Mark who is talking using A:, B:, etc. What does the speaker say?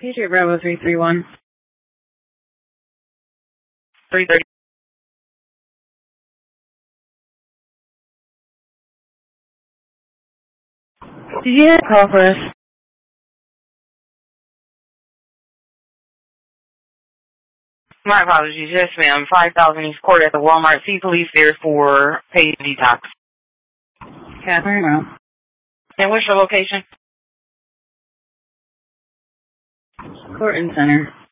A: Patriot Bravo 331. 330. Did you have a call for us? My apologies. Yes, ma'am. 5000 East Court at the Walmart. See police there for paid detox. Catherine, no. And what's your location? Court and Center.